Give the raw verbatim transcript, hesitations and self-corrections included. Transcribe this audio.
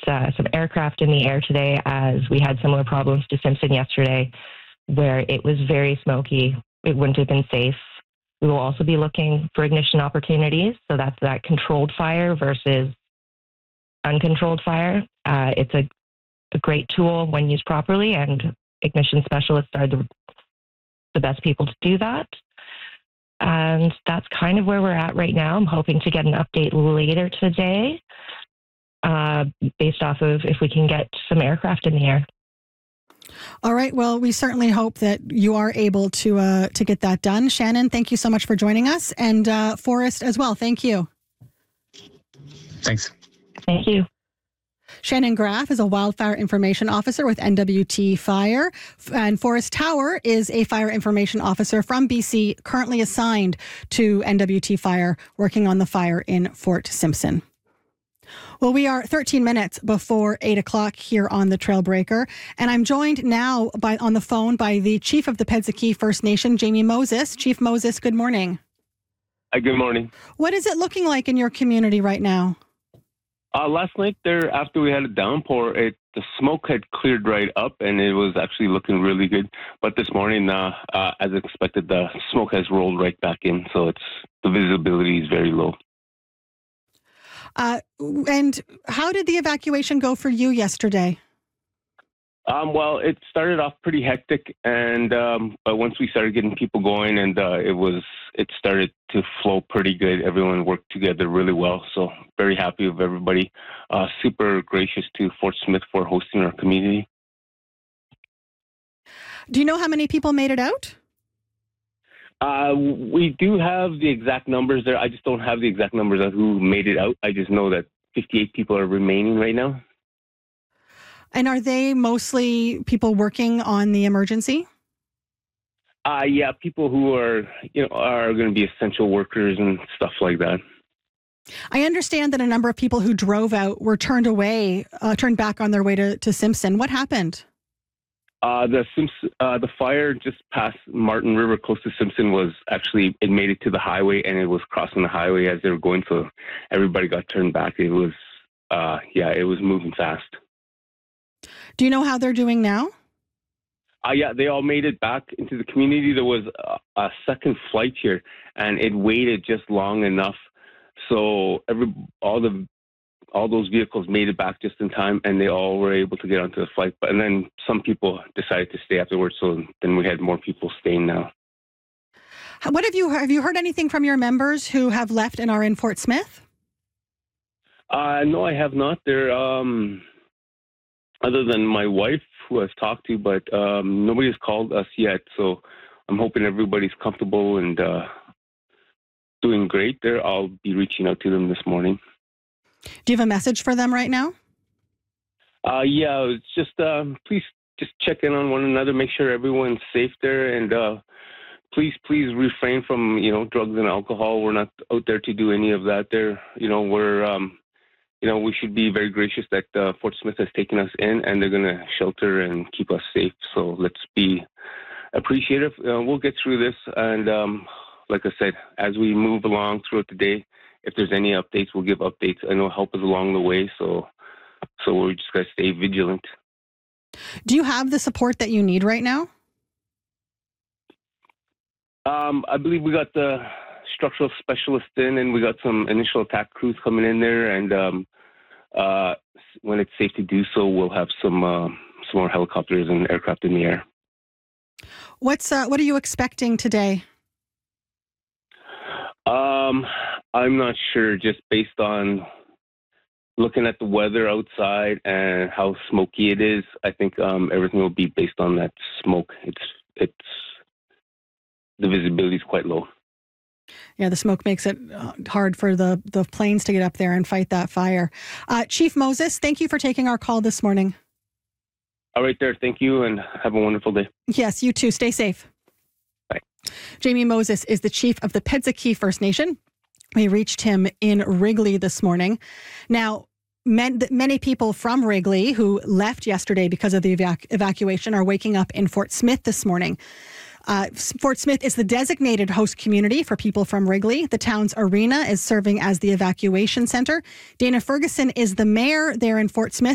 uh, some aircraft in the air today, as we had similar problems to Simpson yesterday, where it was very smoky. It wouldn't have been safe. We will also be looking for ignition opportunities. So that's that controlled fire versus uncontrolled fire. Uh, it's a, a great tool when used properly, and ignition specialists are the, the best people to do that. And that's kind of where we're at right now. I'm hoping to get an update later today, uh, based off of if we can get some aircraft in the air. All right. Well, we certainly hope that you are able to uh, to get that done. Shannon, thank you so much for joining us. And uh, Forrest as well. Thank you. Thanks. Thank you. Shannon Graff is a wildfire information officer with N W T Fire, and Forrest Tower is a fire information officer from B C, currently assigned to N W T Fire, working on the fire in Fort Simpson. Well, we are thirteen minutes before eight o'clock here on the Trailbreaker, and I'm joined now by on the phone by the Chief of the Pedzaki First Nation, Jamie Moses. Chief Moses, good morning. Hi, good morning. What is it looking like in your community right now? Uh, last night there, after we had a downpour, it the smoke had cleared right up, and it was actually looking really good. But this morning, uh, uh, as expected, the smoke has rolled right back in, so it's the visibility is very low. Uh, and how did the evacuation go for you yesterday? Um, well, it started off pretty hectic, and um, but once we started getting people going, and uh, it was it started to flow pretty good. Everyone worked together really well, so very happy with everybody. Uh, super gracious to Fort Smith for hosting our community. Do you know how many people made it out? Uh, we do have the exact numbers there. I just don't have the exact numbers of who made it out. I just know that fifty-eight people are remaining right now. And are they mostly people working on the emergency? Uh, yeah, people who are, you know, are going to be essential workers and stuff like that. I understand that a number of people who drove out were turned away, uh, turned back on their way to, to Simpson. What happened? Uh, the Simpson, uh, the fire just past Martin River, close to Simpson, was actually, it made it to the highway, and it was crossing the highway as they were going, so everybody got turned back. It was, uh, yeah, it was moving fast. Do you know how they're doing now? Uh, yeah, they all made it back into the community. There was a, a second flight here, and it waited just long enough, so every all the all those vehicles made it back just in time, and they all were able to get onto the flight. But and then some people decided to stay afterwards, so then we had more people staying now. What have you have you heard anything from your members who have left and are in Fort Smith? Uh, no, I have not. They're um. Other than my wife, who I've talked to, but um, nobody's called us yet. So I'm hoping everybody's comfortable and uh, doing great there. I'll be reaching out to them this morning. Do you have a message for them right now? Uh, yeah, it's just um, please just check in on one another, make sure everyone's safe there, and uh, please, please refrain from, you know, drugs and alcohol. We're not out there to do any of that there. You know, we're... Um, You know, we should be very gracious that uh, Fort Smith has taken us in, and they're going to shelter and keep us safe. So let's be appreciative. Uh, we'll get through this. And um, like I said, as we move along throughout the day, if there's any updates, we'll give updates. I know help is along the way, so so we're just going to stay vigilant. Do you have the support that you need right now? Um, I believe we got the structural specialist in, and we got some initial attack crews coming in there, and um, uh, when it's safe to do so, we'll have some uh, some more helicopters and aircraft in the air. What's uh, what are you expecting today? Um, I'm not sure, just based on looking at the weather outside and how smoky it is. I think um, everything will be based on that smoke. It's it's the visibility is quite low. Yeah, the smoke makes it hard for the, the planes to get up there and fight that fire. Uh, Chief Moses, thank you for taking our call this morning. All right there. Thank you, and have a wonderful day. Yes, you too. Stay safe. Bye. Jamie Moses is the chief of the Pedzaki First Nation. We reached him in Wrigley this morning. Now, men, many people from Wrigley who left yesterday because of the evac- evacuation are waking up in Fort Smith this morning. Uh, Fort Smith is the designated host community for people from Wrigley. The town's arena is serving as the evacuation center. Dana Ferguson is the mayor there in Fort Smith.